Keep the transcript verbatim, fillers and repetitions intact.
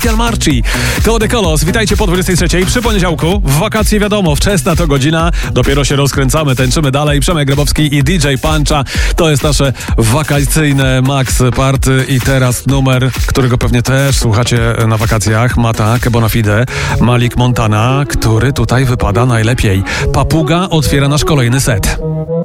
Michael Marci. To The Colors. Witajcie po dwudziestej trzeciej przy poniedziałku. W wakacje wiadomo, wczesna to godzina. Dopiero się rozkręcamy, tańczymy dalej. Przemek Grabowski i D J Puncha. To jest nasze wakacyjne Max Party. I teraz numer, którego pewnie też słuchacie na wakacjach. Mata, Bonafide, Malik Montana, który tutaj wypada najlepiej. Papuga otwiera nasz kolejny set.